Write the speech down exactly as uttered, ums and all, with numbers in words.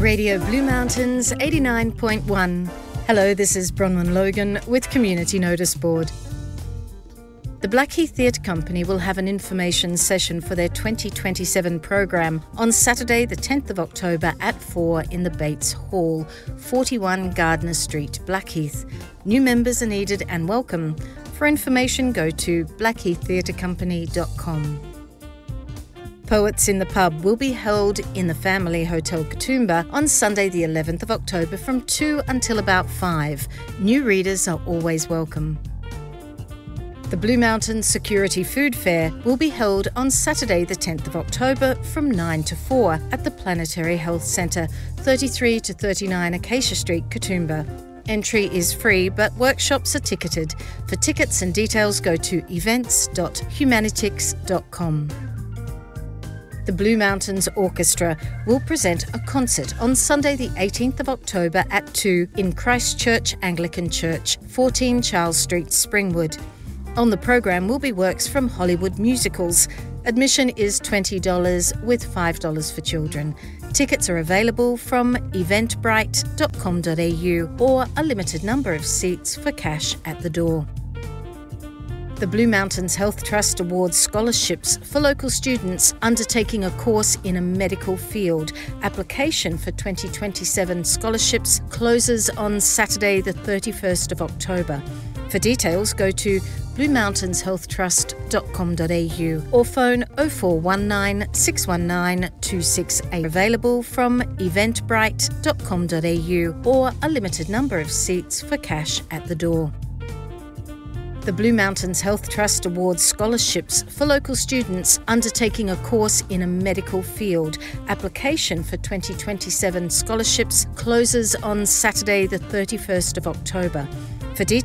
Radio Blue Mountains eighty-nine point one. Hello, this is Bronwyn Logan with Community Notice Board. The Blackheath Theatre Company will have an information session for their twenty twenty-seven program on Saturday the tenth of October at four in the Bates Hall, forty-one Gardner Street, Blackheath. New members are needed and welcome. For information, go to blackheath theatre company dot com. Poets in the Pub will be held in the Family Hotel Katoomba on Sunday the eleventh of October from two until about five. New readers are always welcome. The Blue Mountains Security Food Fair will be held on Saturday the tenth of October from nine to four at the Planetary Health Centre, thirty-three to thirty-nine Acacia Street, Katoomba. Entry is free, but workshops are ticketed. For tickets and details, go to events dot humanitix dot com. The Blue Mountains Orchestra will present a concert on Sunday the eighteenth of October at two in Christchurch Anglican Church, fourteen Charles Street, Springwood. On the program will be works from Hollywood musicals. Admission is twenty dollars with five dollars for children. Tickets are available from eventbrite dot com dot a u or a limited number of seats for cash at the door. The Blue Mountains Health Trust awards scholarships for local students undertaking a course in a medical field. Application for twenty twenty-seven scholarships closes on Saturday the thirty-first of October. For details, go to blue mountains health trust dot com dot a u or phone oh four one nine, six one nine, two six eight. Available from eventbrite dot com dot a u or a limited number of seats for cash at the door. The Blue Mountains Health Trust awards scholarships for local students undertaking a course in a medical field. Application for twenty twenty-seven scholarships closes on Saturday the thirty-first of October. For details,